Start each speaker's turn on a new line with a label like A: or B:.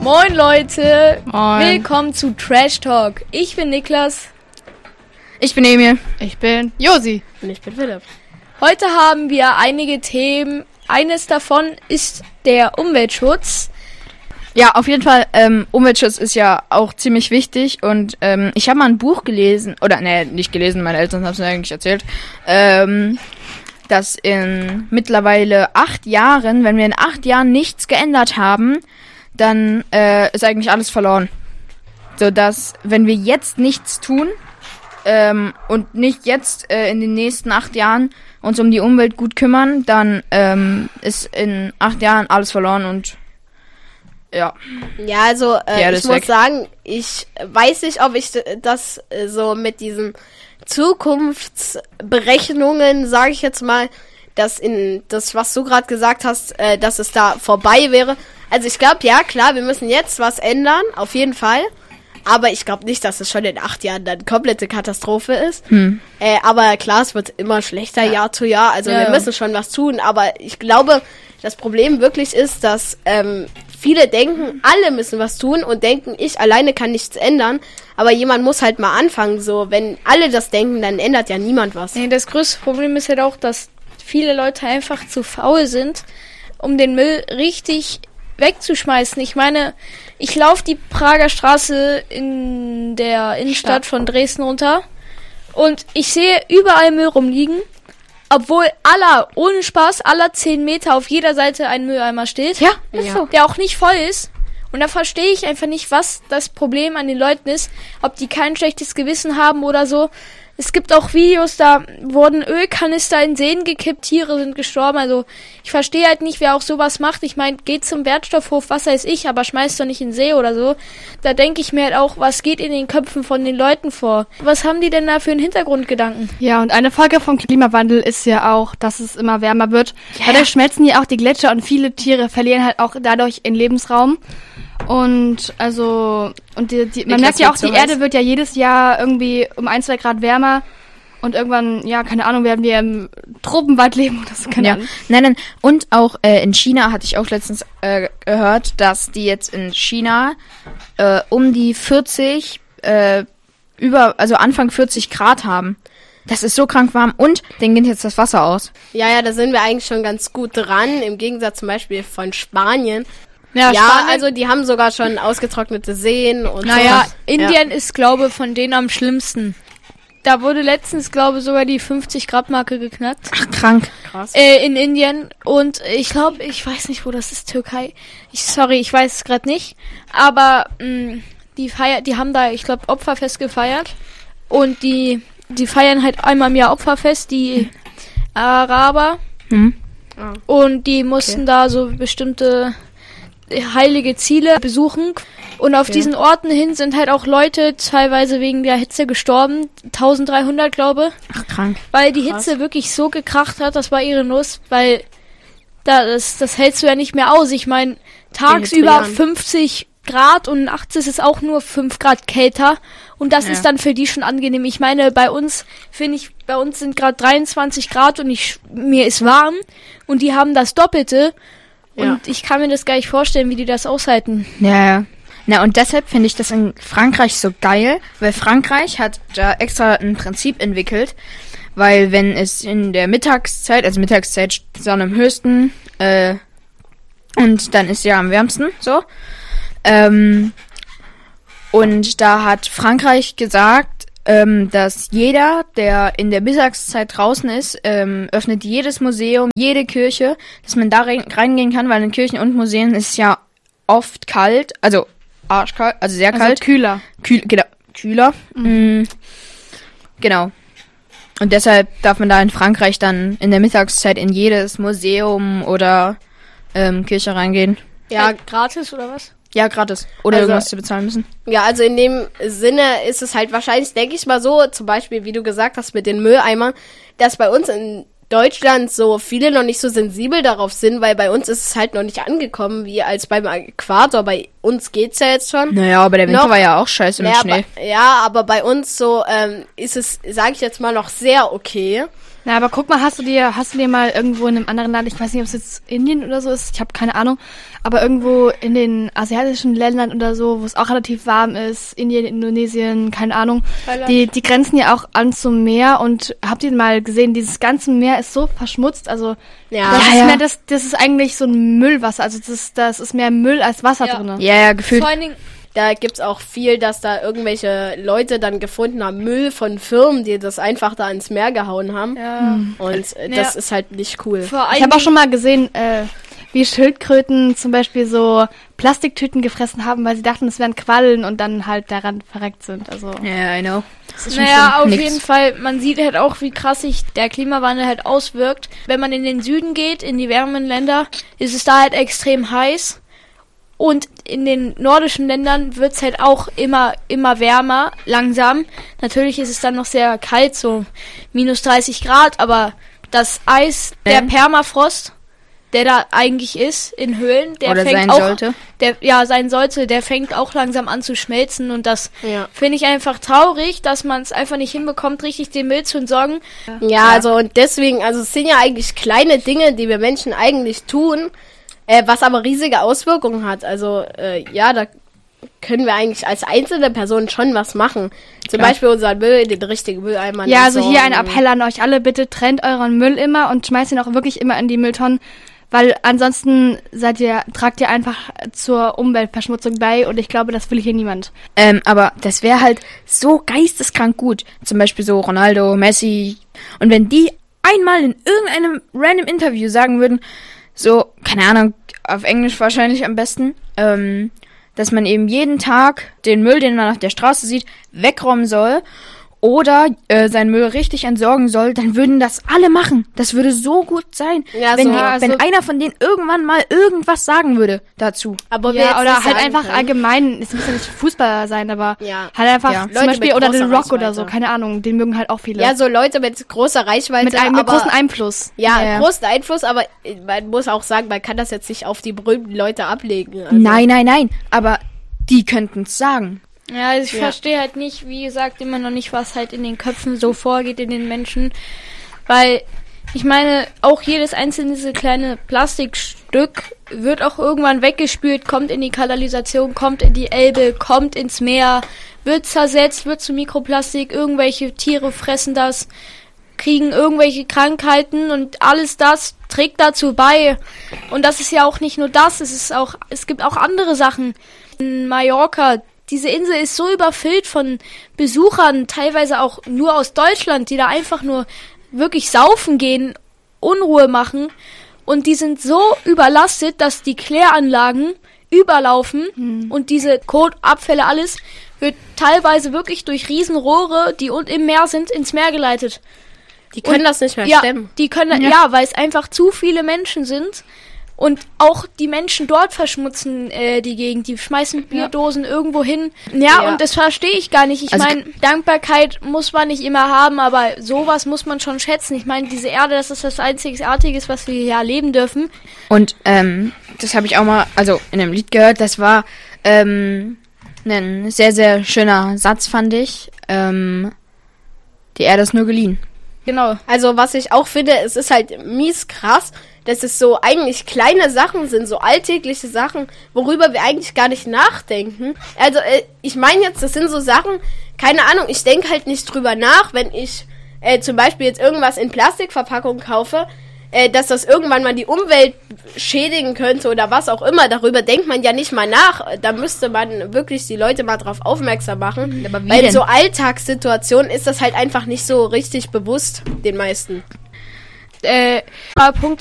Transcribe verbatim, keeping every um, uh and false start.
A: Moin Leute,
B: Moin.
A: Willkommen zu Trash Talk. Ich bin Niklas.
B: Ich bin Emil. Ich bin Josi.
C: Und ich bin Philipp.
A: Heute haben wir einige Themen. Eines davon ist der Umweltschutz.
B: Ja, auf jeden Fall, ähm, Umweltschutz ist ja auch ziemlich wichtig und ähm, ich habe mal ein Buch gelesen, oder ne, nicht gelesen, meine Eltern haben es mir eigentlich erzählt, ähm, dass in mittlerweile acht Jahren, wenn wir in acht Jahren nichts geändert haben, dann äh, ist eigentlich alles verloren. So dass, wenn wir jetzt nichts tun ähm, und nicht jetzt äh, in den nächsten acht Jahren uns um die Umwelt gut kümmern, dann ähm, ist in acht Jahren alles verloren und ja.
C: Ja, also äh, ich muss
B: weg.
C: sagen, ich weiß nicht, ob ich das äh, so mit diesen Zukunftsberechnungen, sage ich jetzt mal, dass in das, was du gerade gesagt hast, äh, dass es da vorbei wäre. Also ich glaube, ja, klar, wir müssen jetzt was ändern, auf jeden Fall. Aber ich glaube nicht, dass es schon in acht Jahren dann komplette Katastrophe ist.
B: Hm.
C: Äh, aber klar, es wird immer schlechter ja. Jahr zu Jahr. Also
A: ja,
C: wir
A: ja.
C: müssen schon was tun. Aber ich glaube, das Problem wirklich ist, dass ähm, viele denken, alle müssen was tun und denken, ich alleine kann nichts ändern. Aber jemand muss halt mal anfangen. So, wenn alle das denken, dann ändert ja niemand was.
A: Nee, das größte Problem ist halt auch, dass viele Leute einfach zu faul sind, um den Müll richtig wegzuschmeißen. Ich meine, ich laufe die Prager Straße in der Innenstadt von Dresden runter und ich sehe überall Müll rumliegen, obwohl aller, ohne Spaß, aller zehn Meter auf jeder Seite ein Mülleimer steht.
B: Ja, ist
C: Ja.
B: so.
A: Der auch nicht voll ist. Und da verstehe ich einfach nicht, was das Problem an den Leuten ist, ob die kein schlechtes Gewissen haben oder so. Es gibt auch Videos, da wurden Ölkanister in Seen gekippt, Tiere sind gestorben. Also ich verstehe halt nicht, wer auch sowas macht. Ich meine, geht zum Wertstoffhof, was weiß ich, aber schmeißt doch nicht in den See oder so. Da denke ich mir halt auch, was geht in den Köpfen von den Leuten vor? Was haben die denn da für einen Hintergrundgedanken?
D: Ja, und eine Folge vom Klimawandel ist ja auch, dass es immer wärmer wird. Ja. Dadurch schmelzen ja auch die Gletscher und viele Tiere verlieren halt auch dadurch ihren Lebensraum. Und also, und die, die, man merkt ja auch, die Erde wird ja jedes Jahr irgendwie um ein, zwei Grad wärmer. Und irgendwann, ja, keine Ahnung, werden wir im Tropenwald leben oder so, keine
B: Ja.
D: Ahnung.
B: Nein, nein. Und auch äh, in China hatte ich auch letztens äh, gehört, dass die jetzt in China äh, um die vierzig, äh, über, also Anfang vierzig Grad haben. Das ist so krank warm und denen geht jetzt das Wasser aus.
C: Ja, ja, da sind wir eigentlich schon ganz gut dran. Im Gegensatz zum Beispiel von Spanien.
A: Ja,
C: Ja,
A: Spanien,
C: also die haben sogar schon ausgetrocknete Seen und
A: naja,
C: so.
A: Indien ist, glaube ich, von denen am schlimmsten. Da wurde letztens, glaube ich, sogar die fünfzig Grad Marke geknackt.
B: Ach, krank.
C: Krass.
A: Äh, in Indien. Und ich glaube, ich weiß nicht, wo das ist, Türkei. Ich, sorry, ich weiß es gerade nicht. Aber mh, die feiern, die haben da, ich glaube, Opferfest gefeiert. Und die, die feiern halt einmal im Jahr Opferfest, die Araber.
B: Hm.
C: Ah.
A: Und die mussten
C: Okay.
A: da so bestimmte heilige Ziele besuchen. Und auf
C: Okay.
A: diesen Orten hin sind halt auch Leute teilweise wegen der Hitze gestorben. dreizehnhundert, glaube ich.
B: Ach, krank.
A: Weil die
C: Krass.
A: Hitze wirklich so gekracht hat, das war ihre Nuss, weil da, das, das hältst du ja nicht mehr aus. Ich meine, tagsüber
C: Dehydrieren.
A: fünfzig Grad und nachts ist es auch nur fünf Grad kälter und das
B: Ja.
A: ist dann für die schon angenehm. Ich meine, bei uns, finde ich, bei uns sind gerade dreiundzwanzig Grad und ich, mir ist warm und die haben das Doppelte und
C: Ja.
A: ich kann mir das gar nicht vorstellen, wie die das aushalten.
B: Ja, ja. Na, und deshalb finde ich das in Frankreich so geil, weil Frankreich hat da extra ein Prinzip entwickelt, weil wenn es in der Mittagszeit, also Mittagszeit ist Sonne am höchsten, äh, und dann ist ja am wärmsten, so, ähm, und da hat Frankreich gesagt, ähm, dass jeder, der in der Mittagszeit draußen ist, ähm, öffnet jedes Museum, jede Kirche, dass man da rein, reingehen kann, weil in Kirchen und Museen ist ja oft kalt, also arschkalt, also sehr
D: Also
B: kalt.
D: kühler.
B: Kühl, genau, kühler. Mhm. Mm, genau. Und deshalb darf man da in Frankreich dann in der Mittagszeit in jedes Museum oder ähm, Kirche reingehen.
C: Ja,
A: Halt gratis oder was?
B: Ja, gratis. Oder
C: Also-
B: irgendwas zu bezahlen müssen.
C: ja, also in dem Sinne ist es halt wahrscheinlich, denke ich mal so, zum Beispiel, wie du gesagt hast, mit den Mülleimern, dass bei uns in Deutschland so viele noch nicht so sensibel darauf sind, weil bei uns ist es halt noch nicht angekommen, wie als beim Äquator. Bei uns geht's ja jetzt schon.
B: Naja, aber der Winter
C: Noch-
B: war ja auch scheiße mit
C: Ja,
B: Schnee.
C: aber, ja, aber bei uns so ähm, ist es, sage ich jetzt mal, noch sehr okay.
D: Na, aber guck mal, hast du dir, hast du dir mal irgendwo in einem anderen Land, ich weiß nicht, ob es jetzt Indien oder so ist, ich habe keine Ahnung, aber irgendwo in den asiatischen Ländern oder so, wo es auch relativ warm ist, Indien, Indonesien, keine Ahnung, die, die grenzen ja auch an zum Meer und habt ihr mal gesehen, dieses ganze Meer ist so verschmutzt, also
C: Ja.
D: das,
B: Ja,
D: ist
B: ja.
D: mehr, das, das ist eigentlich so ein Müllwasser, also das ist, das ist mehr Müll als Wasser
A: Ja.
D: drin.
B: Ja, ja, gefühlt.
A: Vor allen Dingen,
C: Da gibt's auch viel, dass da irgendwelche Leute dann gefunden haben, Müll von Firmen, die das einfach da ins Meer gehauen haben.
A: ja,
C: Und äh,
A: Ja.
C: das ist halt nicht cool.
A: vor allen
D: Ich habe auch
A: Dingen-
D: schon mal gesehen, äh, wie Schildkröten zum Beispiel so Plastiktüten gefressen haben, weil sie dachten, es wären Quallen und dann halt daran verreckt sind. Also
B: Ja, I know. Das ist schon
A: Naja,
B: schon
A: auf
B: nix.
A: jeden Fall, man sieht halt auch, wie krass sich der Klimawandel halt auswirkt. Wenn man in den Süden geht, in die wärmeren Länder, ist es da halt extrem heiß. Und in den nordischen Ländern wird's halt auch immer, immer wärmer, langsam. Natürlich ist es dann noch sehr kalt, so minus dreißig Grad, aber das Eis, der
B: Ähm.
A: Permafrost, der da eigentlich ist in Höhlen, der
B: Oder
A: fängt
B: sein
A: auch,
B: sollte.
A: der, ja, sein sollte, der fängt auch langsam an zu schmelzen und das
C: Ja.
A: finde ich einfach traurig, dass man es einfach nicht hinbekommt, richtig den Müll zu entsorgen.
C: Ja, also und deswegen, also es sind ja eigentlich kleine Dinge, die wir Menschen eigentlich tun, äh, was aber riesige Auswirkungen hat. Also äh, ja, da können wir eigentlich als einzelne Person schon was machen. Zum
B: Klar.
C: Beispiel unseren Müll in den richtigen Mülleimer
D: ja, also hier ein
C: entsorgen.
D: Appell an euch alle, bitte trennt euren Müll immer und schmeißt ihn auch wirklich immer in die Mülltonnen, weil ansonsten seid ihr, tragt ihr einfach zur Umweltverschmutzung bei und ich glaube, das will hier niemand.
B: Ähm, aber das wäre halt so geisteskrank gut. Zum Beispiel so Ronaldo, Messi. Und wenn die einmal in irgendeinem random Interview sagen würden, so, keine Ahnung, auf Englisch wahrscheinlich am besten, ähm, dass man eben jeden Tag den Müll, den man auf der Straße sieht, wegräumen soll oder äh, seinen Müll richtig entsorgen soll, dann würden das alle machen. Das würde so gut sein,
C: Ja,
B: wenn,
C: so,
B: die,
C: also-
B: wenn einer von denen irgendwann mal irgendwas sagen würde dazu.
C: Aber wir
D: Ja,
C: jetzt
D: oder
C: nicht
D: halt
C: sagen
D: einfach
C: können.
D: allgemein, es muss ja nicht Fußballer sein, aber
C: Ja.
D: halt einfach
B: Ja.
D: zum
C: Leute
D: Beispiel
C: mit
D: oder
C: großer
D: Lil Rock oder so,
C: Reichweite.
D: keine Ahnung, den mögen halt auch viele.
C: Ja, so Leute mit großer Reichweite,
D: mit einem mit
C: aber
D: großen Einfluss.
C: ja,
B: Ja, ja.
C: großen Einfluss, aber äh, man muss auch sagen, man kann das jetzt nicht auf die berühmten Leute ablegen. Also,
B: Nein, nein, nein. Aber die könnten es sagen.
A: Ja, also ich
C: Ja.
A: verstehe halt nicht, wie gesagt, immer noch nicht, was halt in den Köpfen so vorgeht in den Menschen. Weil, ich meine, auch jedes einzelne diese kleine Plastikstück wird auch irgendwann weggespült, kommt in die Kanalisation, kommt in die Elbe, kommt ins Meer, wird zersetzt, wird zu Mikroplastik, irgendwelche Tiere fressen das, kriegen irgendwelche Krankheiten und alles das trägt dazu bei. Und das ist ja auch nicht nur das, es ist auch, es gibt auch andere Sachen. In Mallorca, diese Insel ist so überfüllt von Besuchern, teilweise auch nur aus Deutschland, die da einfach nur wirklich saufen gehen, Unruhe machen. Und die sind so überlastet, dass die Kläranlagen überlaufen und diese Kotabfälle, alles wird teilweise wirklich durch Riesenrohre, die und im Meer sind, ins Meer geleitet.
C: die können
A: Und-
C: das nicht mehr
A: Ja,
C: stemmen.
A: die können,
B: Ja.
A: ja, weil es einfach zu viele Menschen sind. Und auch die Menschen dort verschmutzen äh, die Gegend. Die schmeißen Bierdosen irgendwo hin. Ja,
C: Ja.
A: und das verstehe ich gar nicht. Ich
B: Also-
A: meine, Dankbarkeit muss man nicht immer haben, aber sowas muss man schon schätzen. Ich meine, diese Erde, das ist das Einzigartige, was wir hier erleben dürfen.
B: Und ähm, das habe ich auch mal, also in einem Lied gehört, das war ähm, ein sehr, sehr schöner Satz, fand ich. Ähm, die Erde ist nur geliehen.
A: Genau.
C: Also was ich auch finde, es ist halt mies krass, dass es so eigentlich kleine Sachen sind, so alltägliche Sachen, worüber wir eigentlich gar nicht nachdenken. Also äh, ich meine jetzt, das sind so Sachen, keine Ahnung, ich denke halt nicht drüber nach, wenn ich äh, zum Beispiel jetzt irgendwas in Plastikverpackung kaufe, äh, dass das irgendwann mal die Umwelt schädigen könnte oder was auch immer. Darüber denkt man ja nicht mal nach. Da müsste man wirklich die Leute mal drauf aufmerksam machen.
B: Aber wie
C: Weil in
B: denn?
C: so Alltagssituationen ist das halt einfach nicht so richtig bewusst den meisten.
A: Äh, Punkt